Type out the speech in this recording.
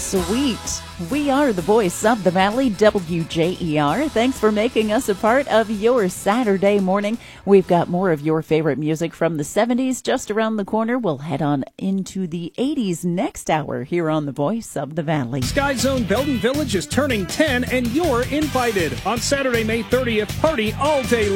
sweet. We are the voice of the Valley, WJER. Thanks for making us a part of your Saturday morning. We've got more of your favorite music from the 70s just around the corner. We'll head on into the 80s next hour here on the Voice of the Valley. Sky Zone Belden Village is turning 10, and you're invited. On Saturday, May 30th, party all day